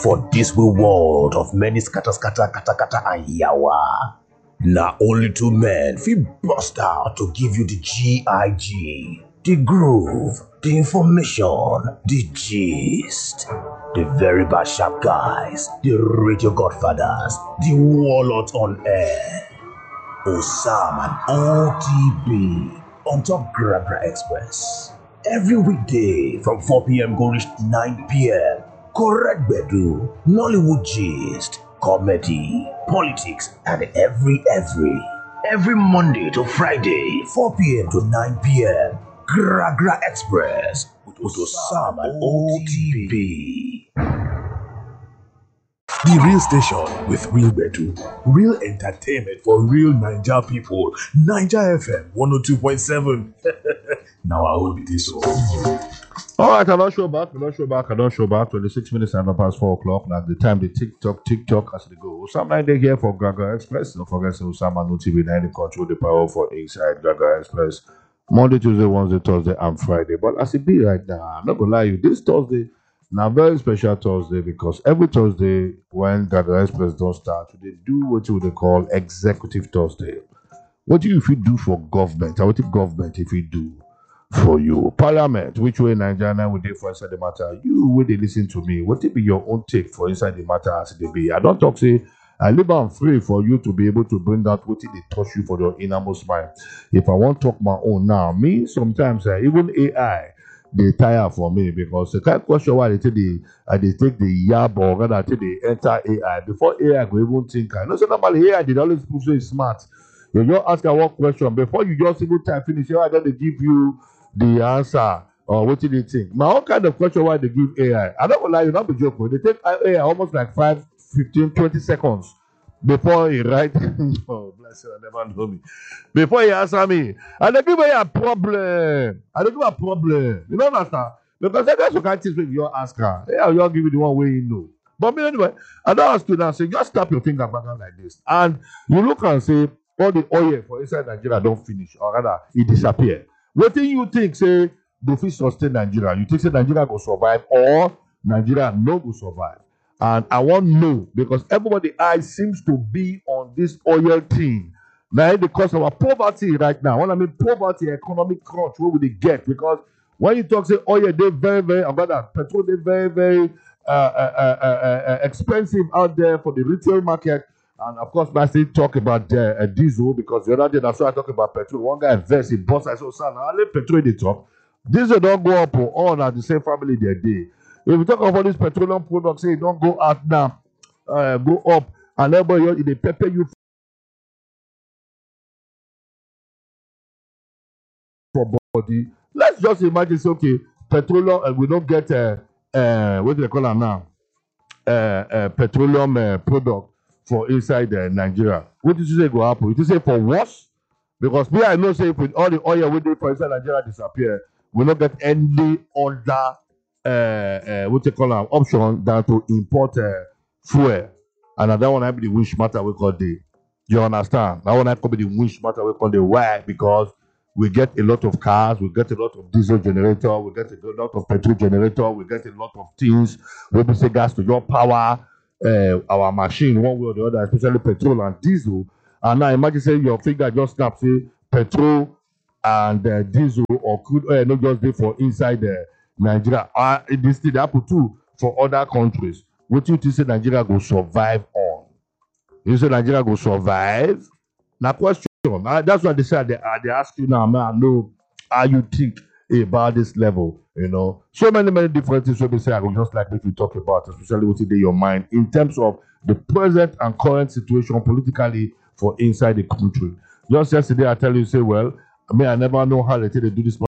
For this we world of many scatter, kata kata and yawa. Now only two men feel bust out to give you the GIG, the groove, the information, the gist. The very bad sharp guys, the radio godfathers, the warlords on air. Osam and OTB on top Gragra Express. Every weekday from 4 p.m. go reach 9 p.m. Correct Bedu, Nollywood gist, comedy, politics, and every Monday to Friday, 4 p.m. to 9 p.m. Gragra Express with Osam and OTB. The real station with real Bedu, real entertainment for real Naija people. Naija FM 102.7. Now I will be this one. All right, I don't show back. 26 minutes and past 4 o'clock. Like the time the TikTok as they go. Osam 9 day here for Gragra Express. Don't forget to Osam and OTB 9 control the power for inside Gragra Express. Monday, Tuesday, Wednesday, Thursday, and Friday. But as it be right now, I'm not gonna lie you. This Thursday. Now, very special Thursday because every Thursday when Gragra Express don't start, they do what they call Executive Thursday. What do you do for government? Or what if government if you do for you? Parliament, which way Nigeria would do for inside the matter? You will they listen to me? What if be your own take for inside the matter as they be? I don't talk say I live on free for you to be able to bring out what they touch you for your innermost mind. If I want to talk my own now, me sometimes even AI. They tire for me because the kind of question why they take the yab or rather take the enter AI before AI go even think. I know so normally AI they always prove so smart. You just ask her one question before you just even time finish. I don't they give you the answer or what do they think? My own kind of question why they give AI. I don't gonna lie, you not be joking. They take AI almost like 5, 15, 20 seconds before he write. Oh, bless you, I never know me. Before he answer me, and they give me a problem. You don't understand? Because that's what kind of things when you ask her. Yeah, you'll give you the one way you know. But me anyway, I don't ask you now, say just tap your finger back like this. And you look and say, all the oil for inside Nigeria don't finish, or rather, it disappear. What do you think, say, the fish sustain Nigeria? You think, say, Nigeria will survive, or Nigeria no will survive? And I want to know because everybody's eyes seems to be on this oil thing. Now, the cause of our poverty right now. When I mean poverty, economic crunch, what will they get? Because when you talk, say oil, they're very, about that petrol, they're very expensive out there for the retail market. And of course, I still talk about diesel because the other day, that's why I talk about petrol. One guy invests in boss. I said, son, I let petrol in the top. Diesel don't go up or all at the same family their day. If we talk about these petroleum products, say don't go out now, go up, and everybody they pepper you for body. Let's just imagine, say, okay, petroleum, we don't get what do they call it now? Petroleum product for inside Nigeria. What did you say go happen? You say for worse? Because me, I know, say, if with all the oil we do for inside Nigeria disappear, we don't get any other. What you call an option than to import fuel, and that one I be the wish matter we call the. You understand? That one I call be the wish matter we call the. Why? Because we get a lot of cars, we get a lot of diesel generator, we get a lot of petrol generator, we get a lot of things. We say gas to your power, our machine one way or the other, especially petrol and diesel. And now imagine say your finger just snap say petrol and diesel or crude oil not just there for inside Nigeria. This thing happen too for other countries. What you think say Nigeria go survive on? You say Nigeria go survive? Now question. That's what they said. They ask you now, man. I know how you think about this level. You know, so many different things. So they say I will just like if you talk about, especially what's in your mind in terms of the present and current situation politically for inside the country. Just yesterday, I tell you, say, well, I mean, I never know how they do this.